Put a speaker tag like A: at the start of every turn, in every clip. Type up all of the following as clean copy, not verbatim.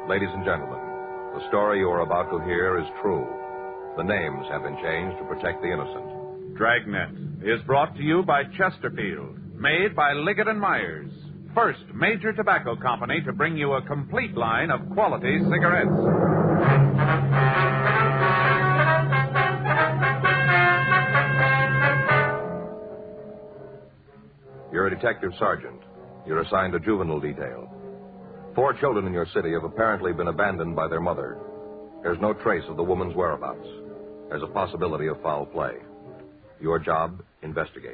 A: Ladies and gentlemen, the story you are about to hear is true. The names have been changed to protect the innocent.
B: Dragnet is brought to you by Chesterfield, made by Liggett & Myers, first major tobacco company to bring you a complete line of quality cigarettes.
A: You're a detective sergeant. You're assigned to juvenile detail. 4 children in your city have apparently been abandoned by their mother. There's no trace of the woman's whereabouts. There's a possibility of foul play. Your job, investigate.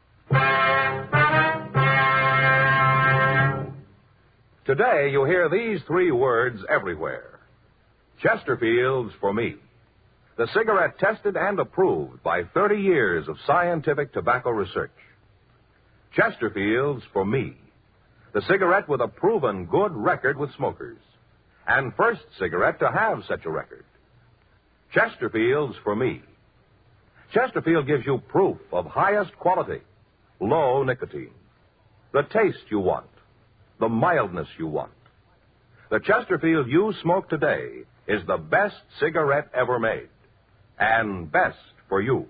A: Today, you hear these 3 words everywhere. Chesterfield's for me. The cigarette tested and approved by 30 years of scientific tobacco research. Chesterfield's for me. The cigarette with a proven good record with smokers. And first cigarette to have such a record. Chesterfield's for me. Chesterfield gives you proof of highest quality, low nicotine. The taste you want, the mildness you want. The Chesterfield you smoke today is the best cigarette ever made. And best for you.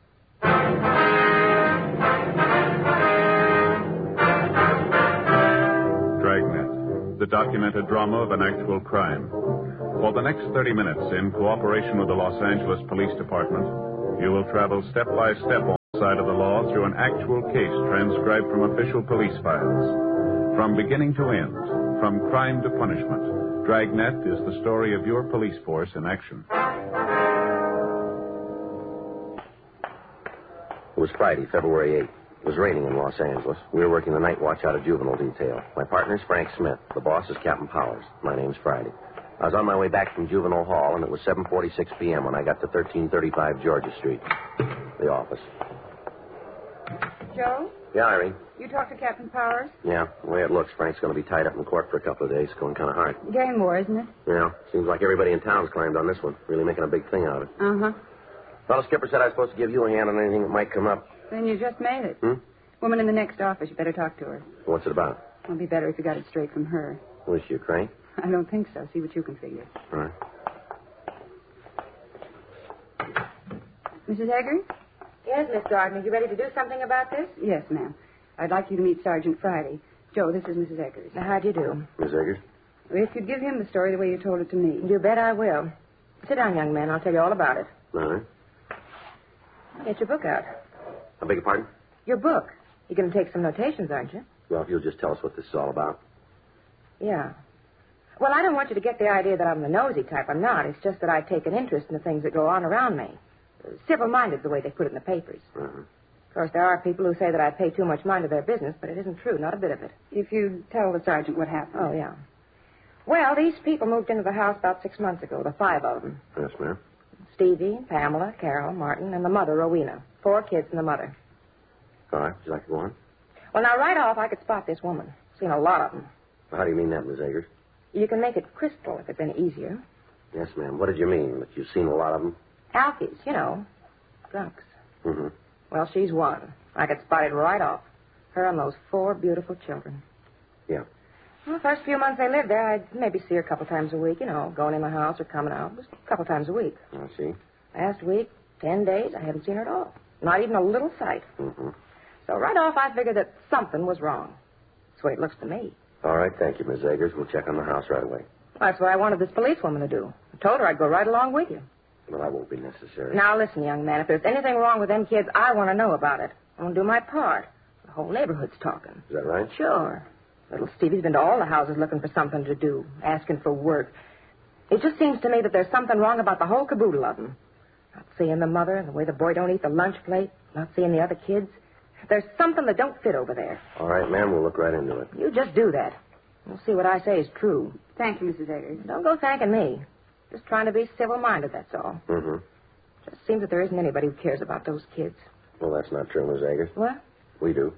B: Dragnet, the documented drama of an actual crime. For the next 30 minutes, in cooperation with the Los Angeles Police Department, you will travel step by step on the side of the law through an actual case transcribed from official police files. From beginning to end, from crime to punishment, Dragnet is the story of your police force in action.
C: It was Friday, February 8th. It was raining in Los Angeles. We were working the night watch out of juvenile detail. My partner's Frank Smith. The boss is Captain Powers. My name's Friday. I was on my way back from Juvenile Hall, and it was 7:46 p.m. when I got to 1335 Georgia Street, the office.
D: Joe?
C: Yeah, Irene?
D: You talked to Captain Powers?
C: Yeah, the way it looks, Frank's going to be tied up in court for a couple of days. It's going kind of hard.
D: Gang war, isn't it?
C: Yeah, seems like everybody in town's climbed on this one, really making a big thing out of it.
D: Uh-huh.
C: Fellow Skipper said I was supposed to give you a hand on anything that might come up.
D: Then you just made it. Woman in the next office. You better talk to her.
C: What's it about?
D: It'll be better if you got it straight from her.
C: Was she a crank?
D: I don't think so. See what you can figure.
C: All right.
D: Mrs. Eggers?
E: Yes, Miss Gardner. You ready to do something about this?
D: Yes, ma'am. I'd like you to meet Sergeant Friday. Joe, this is Mrs. Eggers.
E: Now, how do you do?
C: Miss Eggers?
D: If you'd give him the story the way you told it to me.
E: You bet I will. Sit down, young man. I'll tell you all about it.
C: All right.
E: Get your book out.
C: I beg your pardon?
E: Your book. You're going to take some notations, aren't you?
C: Well, if you'll just tell us what this is all about.
E: Yeah. Well, I don't want you to get the idea that I'm the nosy type. I'm not. It's just that I take an interest in the things that go on around me. Civil-minded, the way they put it in the papers.
C: Uh-huh.
E: Of course, there are people who say that I pay too much mind to their business, but it isn't true, not a bit of it.
D: If you'd tell the sergeant what happened.
E: Oh, yeah. Well, these people moved into the house about 6 months ago, the 5 of them.
C: Yes, ma'am.
E: Stevie, Pamela, Carol, Martin, and the mother, Rowena. 4 kids and the mother.
C: All right. Would you like to go on?
E: Well, now, right off, I could spot this woman. Seen a lot of them.
C: Well, how do you mean that, Miss Eggers?
E: You can make it crystal if it's any easier.
C: Yes, ma'am. What did you mean? That you've seen a lot of them?
E: Alkies, you know. Drunks.
C: Mm-hmm.
E: Well, she's one. I could spot it right off. Her and those 4 beautiful children.
C: Yeah.
E: Well, the first few months they lived there, I'd maybe see her a couple times a week, you know, going in the house or coming out. Just a couple times a week.
C: I see.
E: Last week, 10 days, I hadn't seen her at all. Not even a little sight.
C: Mm-hmm.
E: So right off, I figured that something was wrong. That's the way it looks to me.
C: All right. Thank you, Miss Eggers. We'll check on the house right away.
E: That's what I wanted this policewoman to do. I told her I'd go right along with you.
C: Well, that won't be necessary.
E: Now, listen, young man, if there's anything wrong with them kids, I want to know about it. I want to do my part. The whole neighborhood's talking.
C: Is that right?
E: Sure. Little Stevie's been to all the houses looking for something to do, asking for work. It just seems to me that there's something wrong about the whole caboodle of them. Not seeing the mother and the way the boy don't eat the lunch plate, not seeing the other kids. There's something that don't fit over there.
C: All right, ma'am. We'll look right into it.
E: You just do that. We'll see what I say is true.
D: Thank you, Mrs. Eggers.
E: Don't go thanking me. Just trying to be civil-minded, that's all.
C: Mm-hmm.
E: Just seems that there isn't anybody who cares about those kids.
C: Well, that's not true, Miss Eggers.
E: What?
C: We do.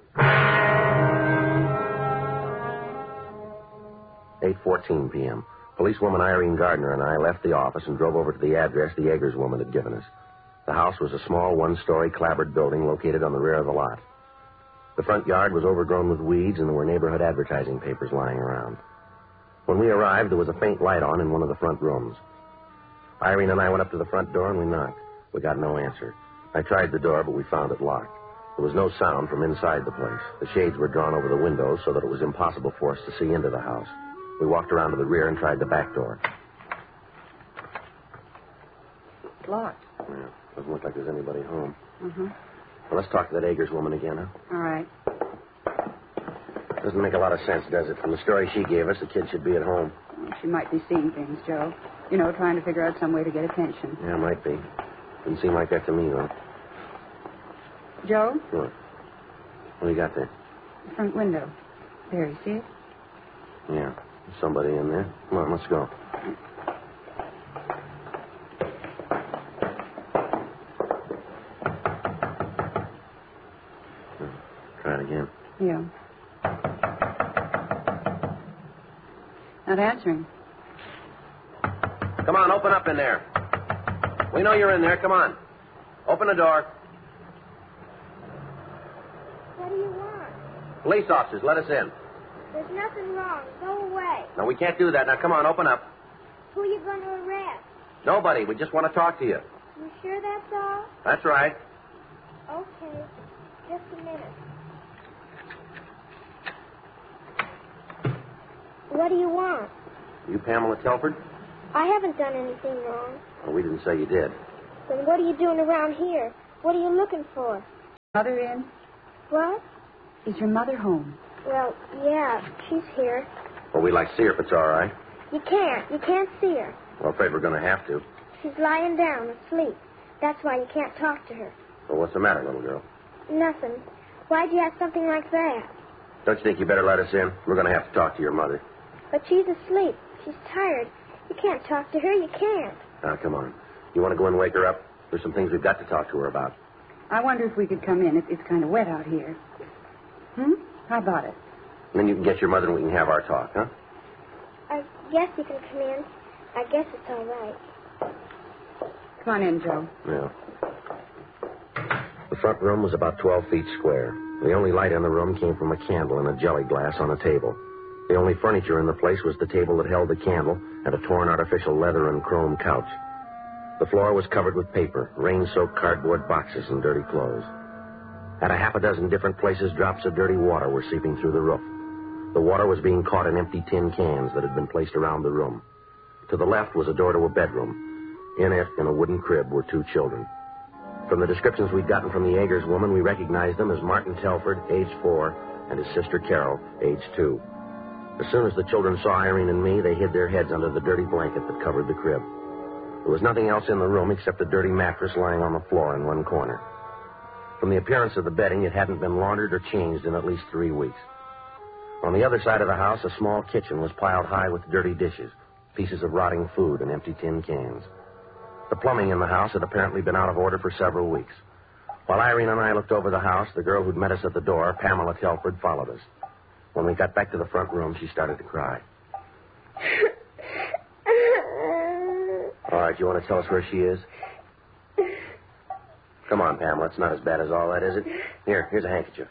C: 8:14 p.m. Policewoman Irene Gardner and I left the office and drove over to the address the Eggers woman had given us. The house was a small one-story clapboard building located on the rear of the lot. The front yard was overgrown with weeds, and there were neighborhood advertising papers lying around. When we arrived, there was a faint light on in one of the front rooms. Irene and I went up to the front door and we knocked. We got no answer. I tried the door, but we found it locked. There was no sound from inside the place. The shades were drawn over the windows so that it was impossible for us to see into the house. We walked around to the rear and tried the back door.
D: It's locked.
C: Yeah, doesn't look like there's anybody home.
D: Mm-hmm.
C: Well, let's talk to that Agers woman again, huh?
D: All right.
C: Doesn't make a lot of sense, does it? From the story she gave us, the kid should be at home.
D: She might be seeing things, Joe. You know, trying to figure out some way to get attention.
C: Yeah, might be. Didn't seem like that to me, though.
D: Joe?
C: What? What do you got there?
D: The front window. There, you see it?
C: Yeah, there's somebody in there. Come on, let's go. Try it again.
D: Yeah. Not answering.
C: Come on, open up in there. We know you're in there. Come on. Open the door.
F: What do you want?
C: Police officers, let us in.
F: There's nothing wrong. Go away.
C: No, we can't do that. Now, come on, open up.
F: Who are you going to arrest?
C: Nobody. We just want to talk to you.
F: You sure that's all?
C: That's right.
F: Okay. Just a minute. What do you want?
C: You Pamela Telford?
F: I haven't done anything wrong.
C: Well, we didn't say you did.
F: Then what are you doing around here? What are you looking for?
D: Mother in?
F: What?
D: Is your mother home?
F: Well, yeah, she's here.
C: Well, we'd like to see her if it's all right.
F: You can't. You can't see her.
C: Well, I'm afraid we're going to have to.
F: She's lying down, asleep. That's why you can't talk to her.
C: Well, what's the matter, little girl?
F: Nothing. Why'd you ask something like that?
C: Don't you think you better let us in? We're going to have to talk to your mother.
F: But she's asleep. She's tired. You can't talk to her. You can't.
C: Now, come on. You want to go and wake her up? There's some things we've got to talk to her about.
D: I wonder if we could come in. It's kind of wet out here. How about it?
C: And then you can get your mother and we can have our talk, huh?
F: I guess you can come in. I guess it's all right.
D: Come on in, Joe.
C: Yeah. The front room was about 12 feet square. The only light in the room came from a candle in a jelly glass on a table. The only furniture in the place was the table that held the candle and a torn artificial leather and chrome couch. The floor was covered with paper, rain-soaked cardboard boxes, and dirty clothes. At a half a dozen different places, drops of dirty water were seeping through the roof. The water was being caught in empty tin cans that had been placed around the room. To the left was a door to a bedroom. In it, in a wooden crib, were two children. From the descriptions we'd gotten from the Agers woman, we recognized them as Martin Telford, age 4, and his sister Carol, age 2. As soon as the children saw Irene and me, they hid their heads under the dirty blanket that covered the crib. There was nothing else in the room except a dirty mattress lying on the floor in one corner. From the appearance of the bedding, it hadn't been laundered or changed in at least 3 weeks. On the other side of the house, a small kitchen was piled high with dirty dishes, pieces of rotting food, and empty tin cans. The plumbing in the house had apparently been out of order for several weeks. While Irene and I looked over the house, the girl who'd met us at the door, Pamela Telford, followed us. When we got back to the front room, she started to cry. All right, you want to tell us where she is? Come on, Pamela. It's not as bad as all that, is it? Here's a handkerchief.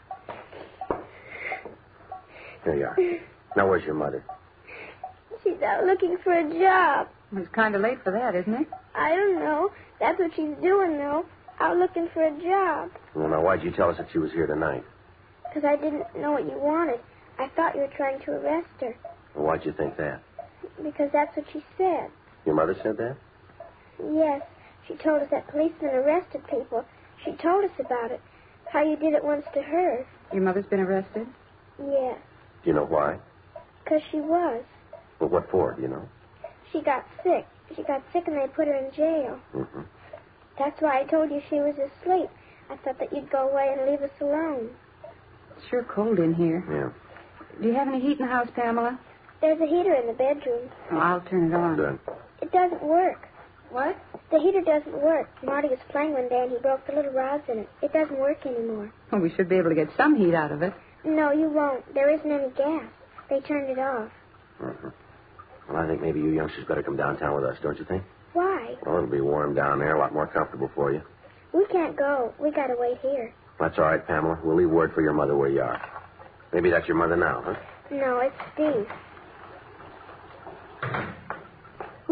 C: Here you are. Now, where's your mother?
F: She's out looking for a job.
D: It's kind of late for that, isn't it?
F: I don't know. That's what she's doing, though. Out looking for a job.
C: Well, now, why'd you tell us that she was here tonight?
F: Because I didn't know what you wanted. I thought you were trying to arrest her.
C: Well, why'd you think that?
F: Because that's what she said.
C: Your mother said that?
F: Yes. She told us that policemen arrested people. She told us about it. How you did it once to her.
D: Your mother's been arrested?
F: Yes.
C: Do you know why?
F: Because she was.
C: Well, what for, do you know?
F: She got sick. She got sick and they put her in jail.
C: Mm-hmm.
F: That's why I told you she was asleep. I thought that you'd go away and leave us alone.
D: It's sure cold in here.
C: Yeah.
D: Do you have any heat in the house, Pamela?
F: There's a heater in the bedroom.
D: Oh, I'll turn it on.
C: Good.
F: It doesn't work.
D: What?
F: The heater doesn't work. Marty was playing one day and he broke the little rods in it. It doesn't work anymore.
D: Well, we should be able to get some heat out of it.
F: No, you won't. There isn't any gas. They turned it off.
C: Mm-hmm. Well, I think maybe you youngsters better come downtown with us, don't you think?
F: Why?
C: Well, it'll be warm down there, a lot more comfortable for you.
F: We can't go. We gotta wait here.
C: That's all right, Pamela. We'll leave word for your mother where you are. Maybe that's your mother now, huh?
F: No, it's Steve.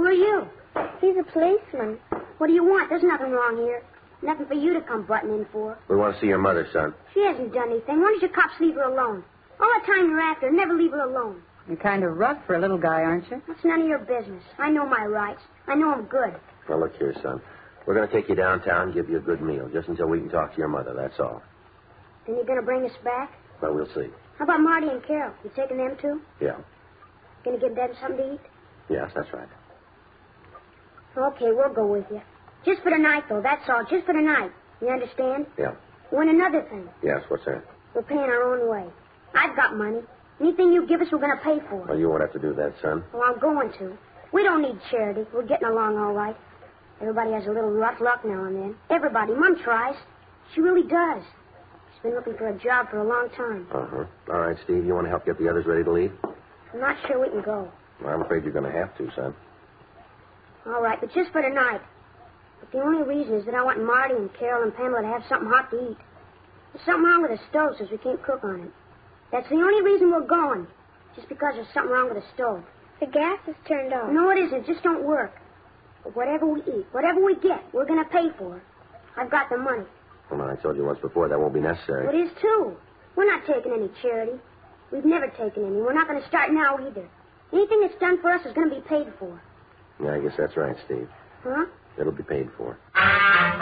G: Who are you?
F: He's a policeman.
G: What do you want? There's nothing wrong here. Nothing for you to come butting in for.
C: We want to see your mother, son.
G: She hasn't done anything. Why don't you cops leave her alone? All the time you're after her, never leave her alone.
D: You're kind of rough for a little guy, aren't you?
G: That's none of your business. I know my rights. I know I'm good.
C: Well, look here, son. We're going to take you downtown and give you a good meal, just until we can talk to your mother, that's all.
G: Then you're going to bring us back?
C: Well, we'll see.
G: How about Marty and Carol? You taking them too?
C: Yeah.
G: Going to give them something to eat?
C: Yes, that's right.
G: Okay, we'll go with you. Just for tonight, though. That's all. Just for tonight. You understand?
C: Yeah.
G: Oh, and another thing.
C: Yes, what's that?
G: We're paying our own way. I've got money. Anything you give us, we're going to pay for.
C: Well, you won't have to do that, son.
G: Well, I'm going to. We don't need charity. We're getting along all right. Everybody has a little rough luck now and then. Everybody. Mom tries. She really does. She's been looking for a job for a long time.
C: Uh-huh. All right, Steve, you want to help get the others ready to leave?
G: I'm not sure we can go.
C: Well, I'm afraid you're going to have to, son.
G: All right, but just for tonight. But the only reason is that I want Marty and Carol and Pamela to have something hot to eat. There's something wrong with the stove, so we can't cook on it. That's the only reason we're going. Just because there's something wrong with the stove.
F: The gas is turned off.
G: No, it isn't. It just don't work. But whatever we eat, whatever we get, we're going to pay for it. I've got the money.
C: Well, I told you once before that won't be necessary.
G: Well, it is, too. We're not taking any charity. We've never taken any. We're not going to start now, either. Anything that's done for us is going to be paid for.
C: Yeah, I guess that's right, Steve.
G: Huh?
C: It'll be paid for.